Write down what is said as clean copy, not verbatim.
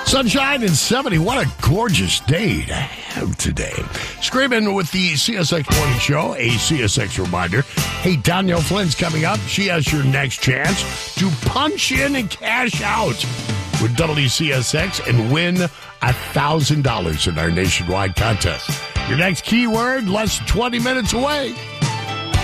Sunshine and 70. What a gorgeous day to have today. Screaming with the CSX Morning Show, a CSX reminder. Hey, Danielle Flynn's coming up. She has your next chance to punch in and cash out with WCSX and win $1,000 in our nationwide contest. Your next keyword, less than 20 minutes away.